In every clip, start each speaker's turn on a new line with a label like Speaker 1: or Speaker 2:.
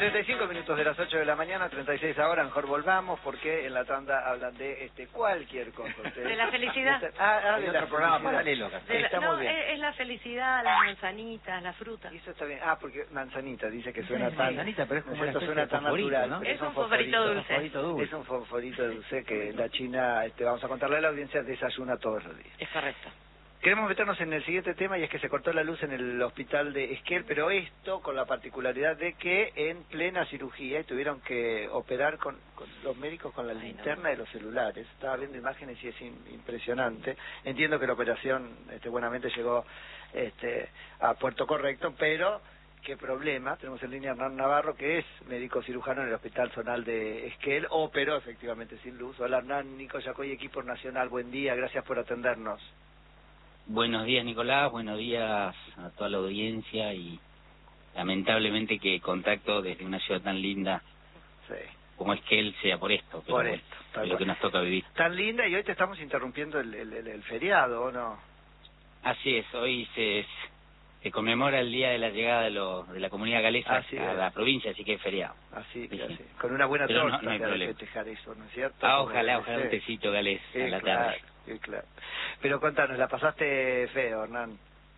Speaker 1: 35 minutos de las 8 de la mañana, 36 ahora, mejor volvamos, porque en la tanda hablan de cualquier cosa. Ustedes,
Speaker 2: de la felicidad.
Speaker 1: De otro programa paralelo.
Speaker 2: No, es la felicidad, las manzanitas, la fruta.
Speaker 1: Eso está bien. Porque manzanita, dice que suena tan...
Speaker 3: Manzanita, pero es como una
Speaker 1: suena tan natural,
Speaker 2: ¿no? Es un fosforito dulce.
Speaker 1: Es un fosforito dulce que la China, vamos a contarle a la audiencia, desayuna todos los días.
Speaker 2: Es correcto.
Speaker 1: Queremos meternos en el siguiente tema, y es que se cortó la luz en el hospital de Esquel, pero esto con la particularidad de que en plena cirugía y tuvieron que operar con los médicos con la linterna de los celulares. Estaba viendo imágenes y es impresionante. Entiendo que la operación buenamente llegó a puerto correcto, pero qué problema. Tenemos en línea a Hernán Navarro, que es médico cirujano en el Hospital Zonal de Esquel, operó efectivamente sin luz. Hola Hernán, Nico Yacoy, equipo nacional, buen día, gracias por atendernos.
Speaker 3: Buenos días, Nicolás, buenos días a toda la audiencia, y lamentablemente que contacto desde una ciudad tan linda como Esquel sea por esto, pero es lo que nos toca vivir.
Speaker 1: Tan linda, y hoy te estamos interrumpiendo el feriado, ¿o no?
Speaker 3: Así es, hoy se conmemora el día de la llegada de la comunidad galesa a la provincia, así que es feriado.
Speaker 1: Así. Con una buena torta
Speaker 3: no hay problema.
Speaker 1: Festejar eso, ¿no es cierto?
Speaker 3: Ojalá un tecito galés a la tarde.
Speaker 1: Claro. Pero contanos, ¿la pasaste feo, Hernán?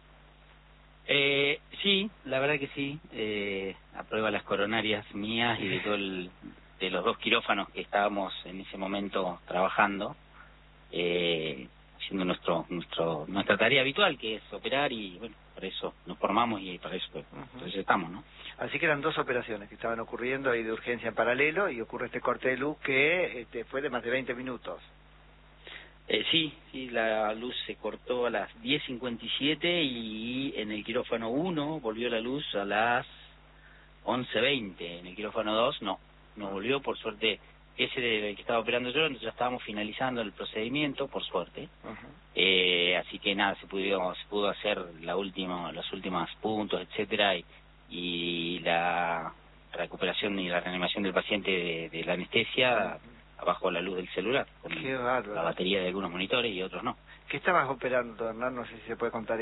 Speaker 3: Sí, la verdad que sí. A prueba las coronarias mías y de los 2 quirófanos que estábamos en ese momento trabajando, haciendo nuestra tarea habitual, que es operar, y bueno, para eso nos formamos y para eso entonces estamos, ¿no?
Speaker 1: Así que eran 2 operaciones que estaban ocurriendo ahí de urgencia en paralelo, y ocurre este corte de luz que fue de más de 20 minutos.
Speaker 3: Sí, la luz se cortó a las 10:57 y en el quirófano 1 volvió la luz a las 11:20. En el quirófano 2 no volvió, por suerte. Ese del que estaba operando yo, ya estábamos finalizando el procedimiento, por suerte. Así que nada, se pudo hacer los últimos puntos, etcétera, y la recuperación y la reanimación del paciente de la anestesia bajo la luz del celular, con la batería de algunos monitores y otros no.
Speaker 1: ¿Qué estabas operando, Hernán? No sé si se puede contar